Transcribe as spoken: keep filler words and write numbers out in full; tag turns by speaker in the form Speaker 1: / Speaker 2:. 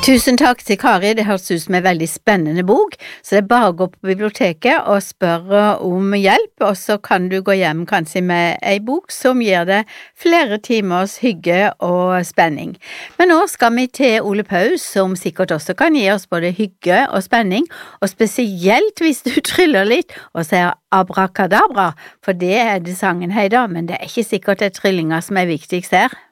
Speaker 1: Tusen takk til Kari, det høres ut som en veldig spennende bok, så det er bare å gå på biblioteket og spørre om hjelp, og så kan du gå hjem kanskje med en bok som gir deg flere timers hygge og spenning. Men nå skal vi til Ole Paus, som sikkert også kan gi oss både hygge og spenning, og spesielt hvis du tryller litt og sier abracadabra, for det er det sangen heter, men det er ikke sikkert det er tryllinga som er viktigst her.